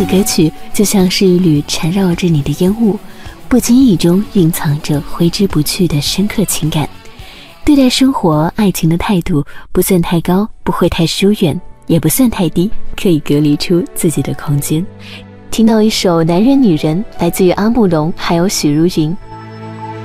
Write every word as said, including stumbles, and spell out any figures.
的歌曲就像是一缕缠绕着你的烟雾，不经意中蕴藏着挥之不去的深刻情感。对待生活爱情的态度不算太高，不会太疏远，也不算太低，可以隔离出自己的空间。听到一首男人女人，来自于阿慕容还有许茹芸，